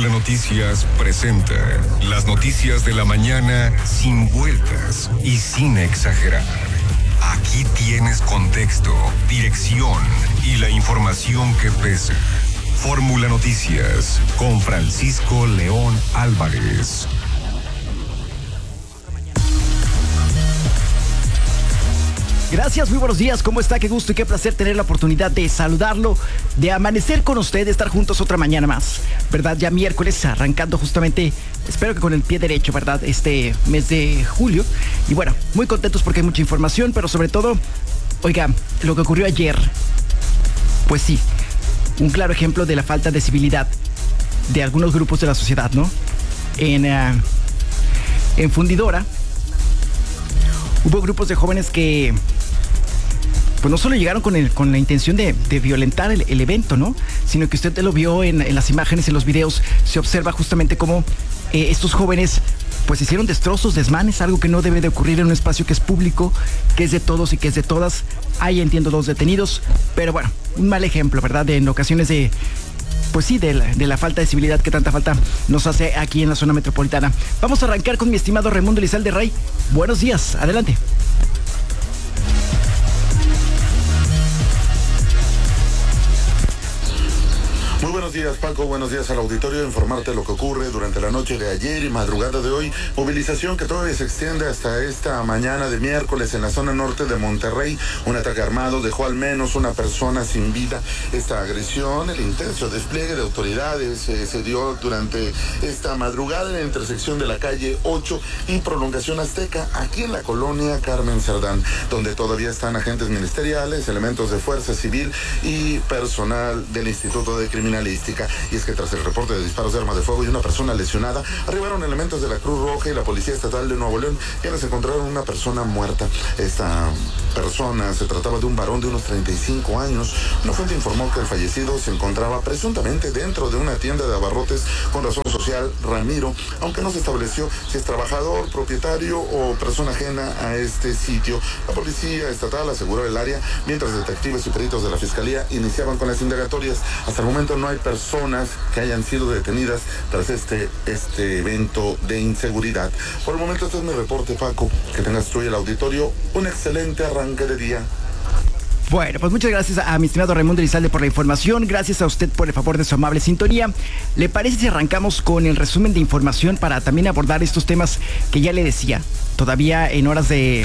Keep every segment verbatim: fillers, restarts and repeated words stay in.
Fórmula Noticias presenta las noticias de la mañana sin vueltas y sin exagerar. Aquí tienes contexto, dirección y la información que pesa. Fórmula Noticias con Francisco León Álvarez. Gracias, muy buenos días, ¿cómo está? Qué gusto y qué placer tener la oportunidad de saludarlo, de amanecer con usted, de estar juntos otra mañana más, ¿verdad? Ya miércoles, arrancando justamente, espero que con el pie derecho, ¿verdad? Este mes de julio. Y bueno, muy contentos porque hay mucha información, pero sobre todo, oiga, lo que ocurrió ayer, pues sí, un claro ejemplo de la falta de civilidad de algunos grupos de la sociedad, ¿no? En, uh, en Fundidora, hubo grupos de jóvenes que pues no solo llegaron con, el, con la intención de, de violentar el, el evento, ¿no? Sino que usted lo vio en, en las imágenes, en los videos, se observa justamente cómo eh, estos jóvenes pues hicieron destrozos, desmanes, algo que no debe de ocurrir en un espacio que es público, que es de todos y que es de todas. Ahí entiendo dos detenidos, pero bueno, un mal ejemplo, ¿verdad? De, en ocasiones de, pues sí, de la, de la falta de civilidad que tanta falta nos hace aquí en la zona metropolitana. Vamos a arrancar con mi estimado Raimundo Elizalde Rey. Buenos días, adelante. Muy buenos días, Paco, buenos días al auditorio. Informarte lo que ocurre durante la noche de ayer y madrugada de hoy. Movilización que todavía se extiende hasta esta mañana de miércoles en la zona norte de Monterrey. Un ataque armado dejó al menos una persona sin vida. Esta agresión, el intenso despliegue de autoridades eh, se dio durante esta madrugada en la intersección de la calle ocho y Prolongación Azteca, aquí en la colonia Carmen Cerdán, donde todavía están agentes ministeriales, elementos de Fuerza Civil y personal del Instituto de Criminalística. Y es que tras el reporte de disparos de arma de fuego y una persona lesionada, arribaron elementos de la Cruz Roja y la Policía Estatal de Nuevo León, quienes encontraron una persona muerta. Esta persona se trataba de un varón de unos treinta y cinco años. Una fuente informó que el fallecido se encontraba presuntamente dentro de una tienda de abarrotes con razón social Ramiro, aunque no se estableció si es trabajador, propietario o persona ajena a este sitio. La Policía Estatal aseguró el área, mientras detectives y peritos de la Fiscalía iniciaban con las indagatorias. Hasta el momento no hay personas que hayan sido detenidas tras este, este evento de inseguridad. Por el momento este es mi reporte, Paco. Que tengas tú y el auditorio un excelente arranque de día. Bueno, pues muchas gracias a mi estimado Raimundo Elizalde por la información. Gracias a usted por el favor de su amable sintonía. ¿Le parece si arrancamos con el resumen de información para también abordar estos temas que ya le decía? Todavía en horas de...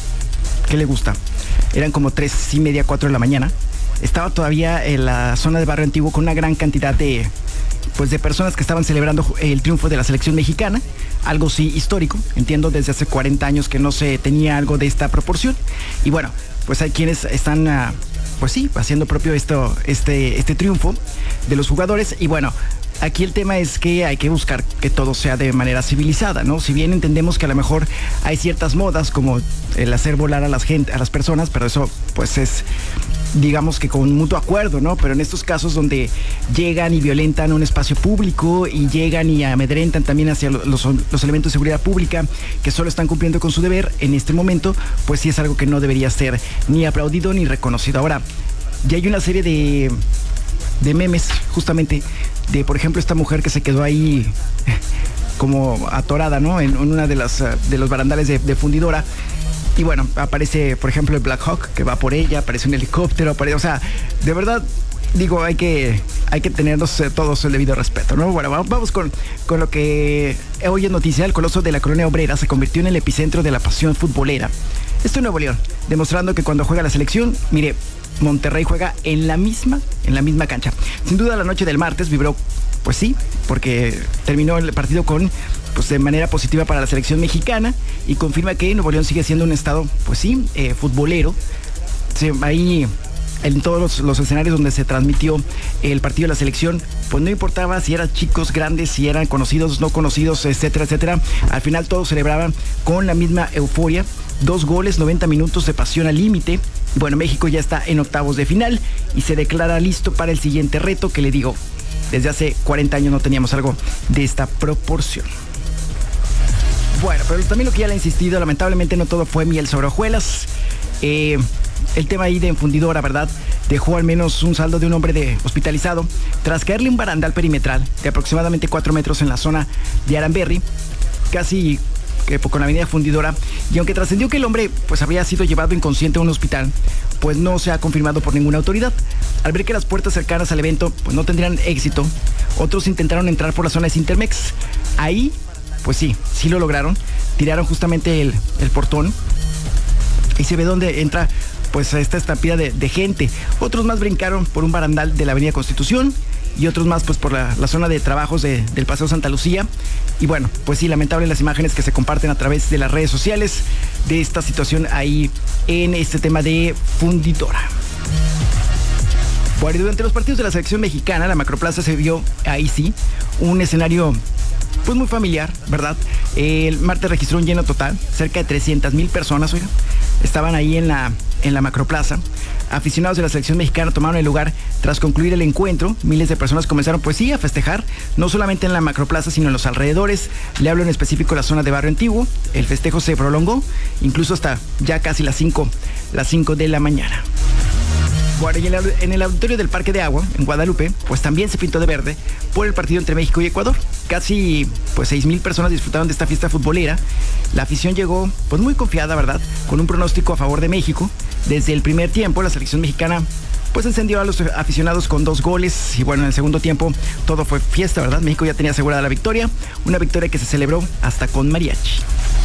¿Qué le gusta? Eran como tres y media, cuatro de la mañana. Estaba todavía en la zona del Barrio Antiguo con una gran cantidad de, pues de personas que estaban celebrando el triunfo de la selección mexicana, algo sí histórico, entiendo desde hace cuarenta años que no se tenía algo de esta proporción. Y bueno, pues hay quienes están, uh, pues sí, haciendo propio esto, este, este triunfo de los jugadores. Y bueno, aquí el tema es que hay que buscar que todo sea de manera civilizada, ¿no? Si bien entendemos que a lo mejor hay ciertas modas como el hacer volar a las gente, a las personas, pero eso pues es, digamos que con mutuo acuerdo, ¿no? Pero en estos casos donde llegan y violentan un espacio público y llegan y amedrentan también hacia los, los elementos de seguridad pública que solo están cumpliendo con su deber en este momento, pues sí es algo que no debería ser ni aplaudido ni reconocido. Ahora, ya hay una serie de, de memes justamente de, por ejemplo, esta mujer que se quedó ahí como atorada, ¿no? En, en una de las de los barandales de, de Fundidora. Y bueno, aparece, por ejemplo, el Black Hawk que va por ella, aparece un helicóptero, aparece, o sea, de verdad, digo, hay que, hay que tenernos eh, todos el debido respeto, ¿no? Bueno, vamos con, con lo que hoy es noticia. El Coloso de la Colonia Obrera se convirtió en el epicentro de la pasión futbolera. Esto en Nuevo León, demostrando que cuando juega la selección, mire, Monterrey juega en la misma, en la misma cancha. Sin duda la noche del martes vibró, pues sí, porque terminó el partido con, pues de manera positiva para la selección mexicana y confirma que Nuevo León sigue siendo un estado, pues sí, eh, futbolero. Sí, ahí en todos los, los escenarios donde se transmitió el partido de la selección, pues no importaba si eran chicos, grandes, si eran conocidos, no conocidos, etcétera, etcétera. Al final todos celebraban con la misma euforia. Dos goles, noventa minutos de pasión al límite. Bueno, México ya está en octavos de final y se declara listo para el siguiente reto, que le digo, desde hace cuarenta años no teníamos algo de esta proporción. Bueno, pero también lo que ya le he insistido, lamentablemente no todo fue miel sobre hojuelas. Eh, el tema ahí de Fundidora, ¿verdad? Dejó al menos un saldo de un hombre de hospitalizado tras caerle un barandal perimetral de aproximadamente cuatro metros en la zona de Aranberry, casi que con la avenida Fundidora, y aunque trascendió que el hombre pues habría sido llevado inconsciente a un hospital, pues no se ha confirmado por ninguna autoridad. Al ver que las puertas cercanas al evento pues no tendrían éxito, otros intentaron entrar por la zona de Cintermex. Ahí, pues sí, sí lo lograron, tiraron justamente el, el portón y se ve donde entra pues esta estampida de, de gente. Otros más brincaron por un barandal de la avenida Constitución y otros más pues por la, la zona de trabajos de, del Paseo Santa Lucía. Y bueno, pues sí, lamentable las imágenes que se comparten a través de las redes sociales de esta situación ahí en este tema de Fundidora. Bueno, durante los partidos de la selección mexicana, la Macroplaza se vio ahí sí un escenario pues muy familiar, ¿verdad? El martes registró un lleno total, cerca de trescientas mil personas, oiga, estaban ahí en la, en la Macroplaza. Aficionados de la selección mexicana tomaron el lugar tras concluir el encuentro. Miles de personas comenzaron, pues sí, a festejar, no solamente en la Macroplaza, sino en los alrededores. Le hablo en específico de la zona de Barrio Antiguo. El festejo se prolongó, incluso hasta ya casi las cinco, las cinco de la mañana. Bueno, y en el auditorio del Parque de Agua, en Guadalupe, pues también se pintó de verde por el partido entre México y Ecuador. Casi pues seis mil personas disfrutaron de esta fiesta futbolera. La afición llegó pues muy confiada, ¿verdad? Con un pronóstico a favor de México. Desde el primer tiempo, la selección mexicana pues encendió a los aficionados con dos goles. Y bueno, en el segundo tiempo todo fue fiesta, ¿verdad? México ya tenía asegurada la victoria. Una victoria que se celebró hasta con mariachi.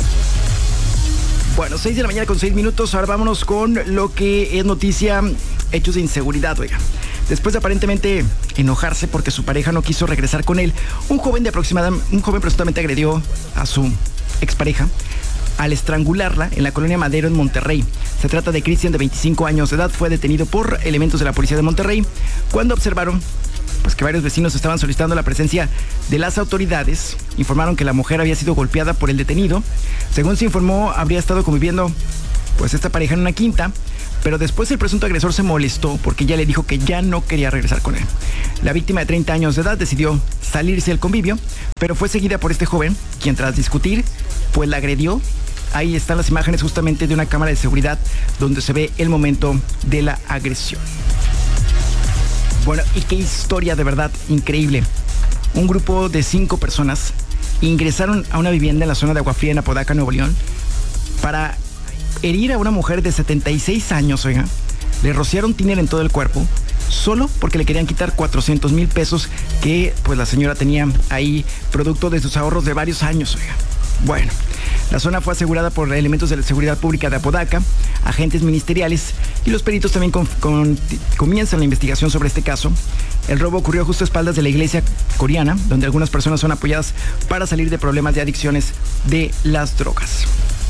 Bueno, seis de la mañana con seis minutos. Ahora vámonos con lo que es noticia, hechos de inseguridad, oiga. Después de aparentemente enojarse porque su pareja no quiso regresar con él, un joven de aproximadamente, un joven presuntamente agredió a su expareja al estrangularla en la colonia Madero en Monterrey. Se trata de Cristian, de veinticinco años de edad. Fue detenido por elementos de la policía de Monterrey cuando observaron pues que varios vecinos estaban solicitando la presencia de las autoridades. Informaron que la mujer había sido golpeada por el detenido. Según se informó, habría estado conviviendo pues esta pareja en una quinta, pero después el presunto agresor se molestó porque ella le dijo que ya no quería regresar con él. La víctima de treinta años de edad decidió salirse del convivio, pero fue seguida por este joven, quien tras discutir pues la agredió. Ahí están las imágenes justamente de una cámara de seguridad donde se ve el momento de la agresión. Bueno, y qué historia de verdad increíble. Un grupo de cinco personas ingresaron a una vivienda en la zona de Agua Fría en Apodaca, Nuevo León, para herir a una mujer de setenta y seis años, oiga. Le rociaron tiner en todo el cuerpo, solo porque le querían quitar cuatrocientos mil pesos que pues la señora tenía ahí, producto de sus ahorros de varios años, oiga. Bueno, la zona fue asegurada por elementos de la seguridad pública de Apodaca, agentes ministeriales, y los peritos también con, con, comienzan la investigación sobre este caso. El robo ocurrió justo a espaldas de la iglesia coreana, donde algunas personas son apoyadas para salir de problemas de adicciones de las drogas.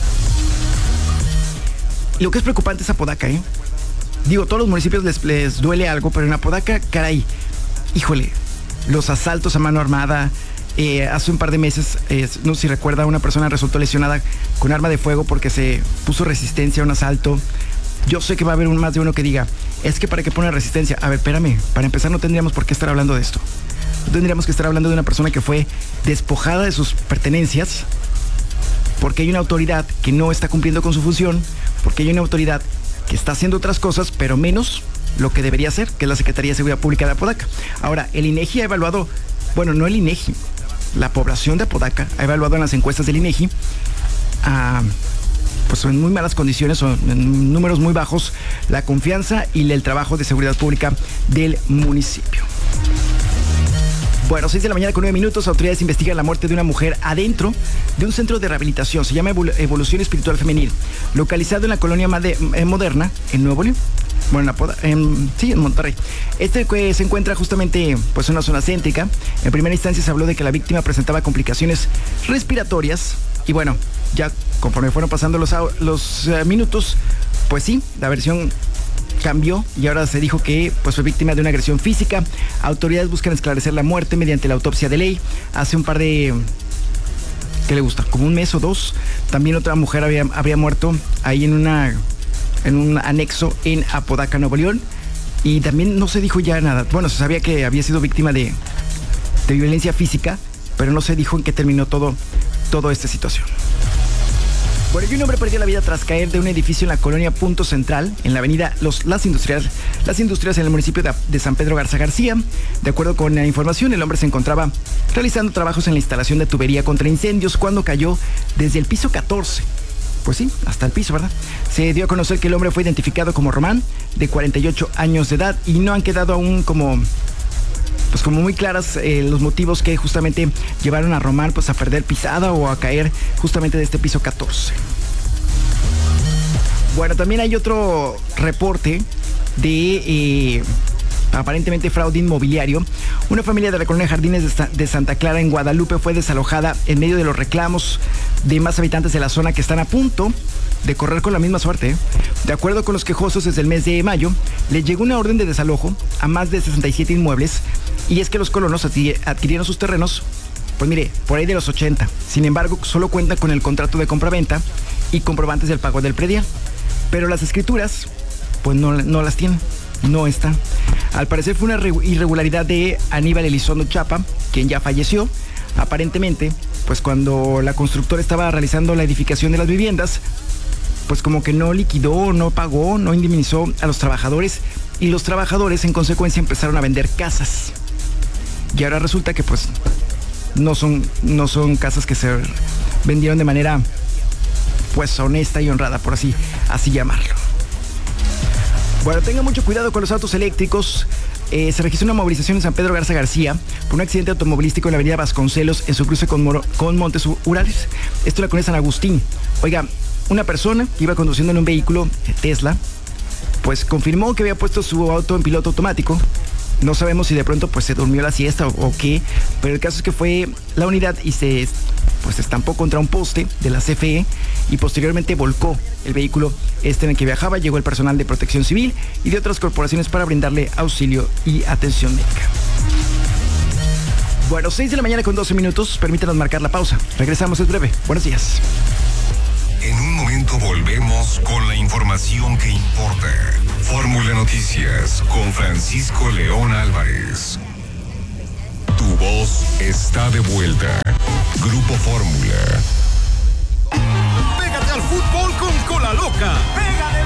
Y lo que es preocupante es Apodaca, ¿eh? Digo, todos los municipios les, les duele algo, pero en Apodaca, caray, híjole, los asaltos a mano armada. Eh, hace un par de meses, eh, no sé si recuerda, una persona resultó lesionada con arma de fuego porque se puso resistencia a un asalto. Yo sé que va a haber un, más de uno que diga, es que para qué pone resistencia. A ver, espérame, para empezar no tendríamos por qué estar hablando de esto. No tendríamos que estar hablando de una persona que fue despojada de sus pertenencias porque hay una autoridad que no está cumpliendo con su función, porque hay una autoridad que está haciendo otras cosas, pero menos lo que debería hacer, que es la Secretaría de Seguridad Pública de Apodaca. Ahora, el INEGI ha evaluado, bueno, no el INEGI, la población de Apodaca ha evaluado en las encuestas del INEGI a, pues en muy malas condiciones o en números muy bajos la confianza y el trabajo de seguridad pública del municipio. Bueno, seis de la mañana con nueve minutos, autoridades investigan la muerte de una mujer adentro de un centro de rehabilitación. Se llama Evolución Espiritual Femenil, localizado en la colonia Made- Moderna, en Nuevo León. Bueno, en, en, sí, en Monterrey. Este que se encuentra justamente pues en una zona céntrica. En primera instancia se habló de que la víctima presentaba complicaciones respiratorias. Y bueno, ya conforme fueron pasando los, los uh, minutos, pues sí, la versión cambió y ahora se dijo que pues fue víctima de una agresión física. Autoridades buscan esclarecer la muerte mediante la autopsia de ley. Hace un par de... ¿qué le gusta? Como un mes o dos. También otra mujer había, habría muerto ahí en una... en un anexo en Apodaca, Nuevo León, y también no se dijo ya nada. Bueno, se sabía que había sido víctima de, de violencia física, pero no se dijo en qué terminó todo, toda esta situación. Bueno, y un hombre perdió la vida tras caer de un edificio en la colonia Punto Central, en la avenida Los, Las Industrias, Las Industrias en el municipio de, de San Pedro Garza García. De acuerdo con la información, el hombre se encontraba realizando trabajos en la instalación de tubería contra incendios cuando cayó desde el piso catorce. Pues sí, hasta el piso, ¿verdad? Se dio a conocer que el hombre fue identificado como Román, de cuarenta y ocho años de edad, y no han quedado aún como... pues como muy claras eh, los motivos que justamente llevaron a Román pues a perder pisada o a caer justamente de este piso catorce. Bueno, también hay otro reporte de eh, aparentemente fraude inmobiliario. Una familia de la colonia Jardines de, de Santa Clara en Guadalupe fue desalojada en medio de los reclamos de más habitantes de la zona que están a punto de correr con la misma suerte. De acuerdo con los quejosos, desde el mes de mayo les llegó una orden de desalojo a más de sesenta y siete inmuebles, y es que los colonos adquirieron sus terrenos, pues mire, por ahí de los ochenta. Sin embargo, solo cuentan con el contrato de compraventa y comprobantes del pago del predial, pero las escrituras pues no, no las tienen, no están. Al parecer fue una irregularidad de Aníbal Elizondo Chapa, quien ya falleció. Aparentemente, pues cuando la constructora estaba realizando la edificación de las viviendas, pues como que no liquidó, no pagó, no indemnizó a los trabajadores, y los trabajadores en consecuencia empezaron a vender casas. Y ahora resulta que pues no son, no son casas que se vendieron de manera pues honesta y honrada, por así, así llamarlo. Bueno, tengan mucho cuidado con los autos eléctricos. Eh, se registró una movilización en San Pedro Garza García por un accidente automovilístico en la avenida Vasconcelos en su cruce con, Moro, con Montes Urales. Esto la colonia San Agustín. Oiga, una persona que iba conduciendo en un vehículo Tesla, pues confirmó que había puesto su auto en piloto automático. No sabemos si de pronto pues se durmió la siesta o, o qué, pero el caso es que fue la unidad y se pues estampó contra un poste de la C F E y posteriormente volcó el vehículo este en el que viajaba. Llegó el personal de Protección Civil y de otras corporaciones para brindarle auxilio y atención médica. Bueno, seis de la mañana con doce minutos, permítanos marcar la pausa. Regresamos, es breve. Buenos días. En un momento volvemos con la información que importa. Fórmula Noticias con Francisco León Álvarez. Tu voz está de vuelta. Grupo Fórmula. Pégate al fútbol con Cola Loca. Pégale